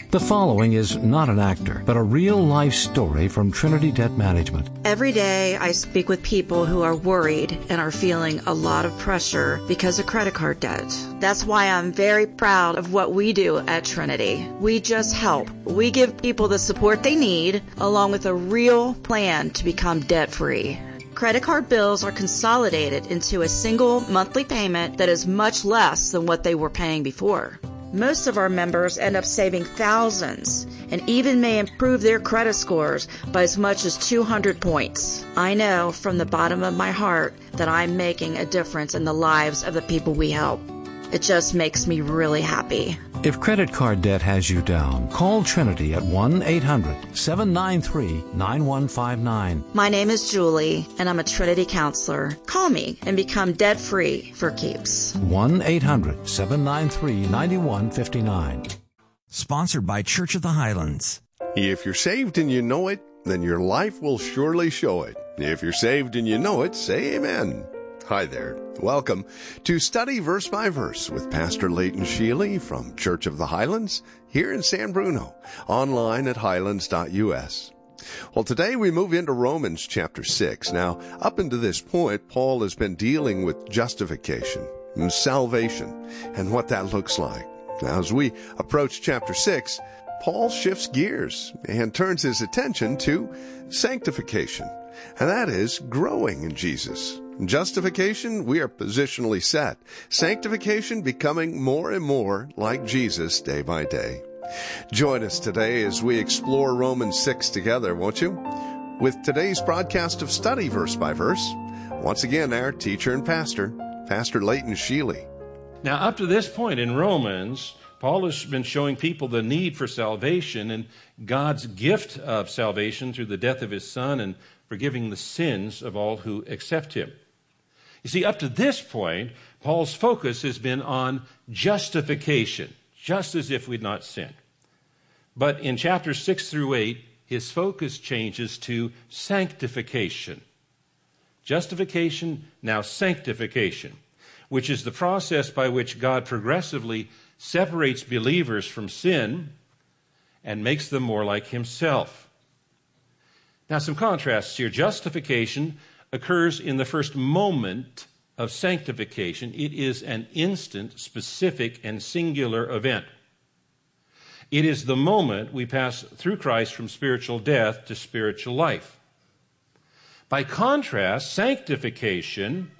The following is not an actor, but a real-life story from Trinity Debt Management. Every day I speak with people who are worried and are feeling a lot of pressure because of credit card debt. That's why I'm very proud of what we do at Trinity. We just help. We give people the support they need, along with a real plan to become debt-free. Credit card bills are consolidated into a single monthly payment that is much less than what they were paying before. Most of our members end up saving thousands and even may improve their credit scores by as much as 200 points. I know from the bottom of my heart that I'm making a difference in the lives of the people we help. It just makes me really happy. If credit card debt has you down, call Trinity at 1-800-793-9159. My name is Julie, and I'm a Trinity counselor. Call me and become debt-free for keeps. 1-800-793-9159. Sponsored by Church of the Highlands. If you're saved and you know it, then your life will surely show it. If you're saved and you know it, say amen. Hi there. Welcome to Study Verse by Verse with Pastor Leighton Sheely from Church of the Highlands here in San Bruno, online at highlands.us. Well, today we move into Romans chapter 6. Now, up until this point, Paul has been dealing with justification and salvation and what that looks like. Now, as we approach chapter 6, Paul shifts gears and turns his attention to sanctification, and that is growing in Jesus. Justification, we are positionally set. Sanctification, becoming more and more like Jesus day by day. Join us today as we explore Romans 6 together, won't you? With today's broadcast of Study Verse by Verse, once again, our teacher and pastor, Pastor Leighton Sheely. Now, up to this point in Romans, Paul has been showing people the need for salvation and God's gift of salvation through the death of his Son and forgiving the sins of all who accept him. You see, up to this point, Paul's focus has been on justification, just as if we'd not sinned. But in chapters 6 through 8, his focus changes to sanctification. Justification, now sanctification, which is the process by which God progressively separates believers from sin and makes them more like himself. Now, some contrasts here. Justification occurs in the first moment of sanctification. It is an instant, specific, and singular event. It is the moment we pass through Christ from spiritual death to spiritual life. By contrast, sanctification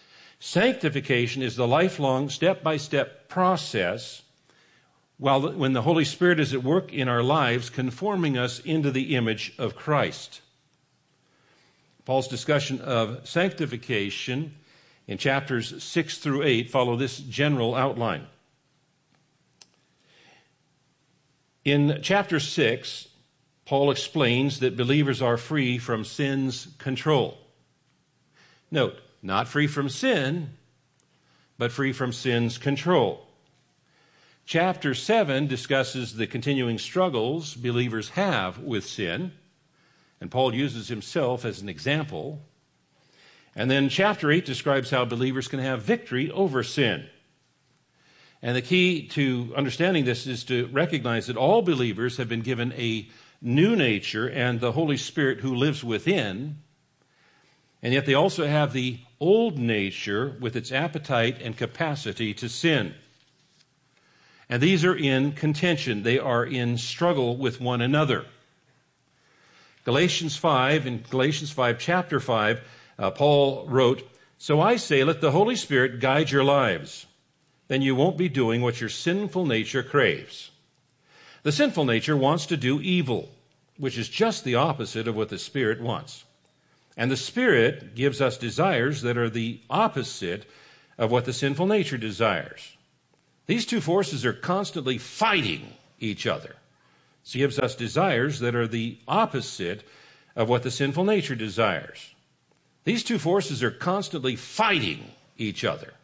is the lifelong, step-by-step process when the Holy Spirit is at work in our lives, conforming us into the image of Christ. Paul's discussion of sanctification in chapters 6 through 8 follow this general outline. In chapter 6, Paul explains that believers are free from sin's control. Note, not free from sin, but free from sin's control. Chapter 7 discusses the continuing struggles believers have with sin, and Paul uses himself as an example. And then chapter 8 describes how believers can have victory over sin. And the key to understanding this is to recognize that all believers have been given a new nature and the Holy Spirit who lives within, and yet they also have the old nature with its appetite and capacity to sin. And these are in contention. They are in struggle with one another. In Galatians 5, chapter 5, Paul wrote, "So I say, let the Holy Spirit guide your lives. Then you won't be doing what your sinful nature craves. The sinful nature wants to do evil, which is just the opposite of what the Spirit wants. And the Spirit gives us desires that are the opposite of what the sinful nature desires. These two forces are constantly fighting each other. So he gives us desires that are the opposite of what the sinful nature desires. These two forces are constantly fighting each other.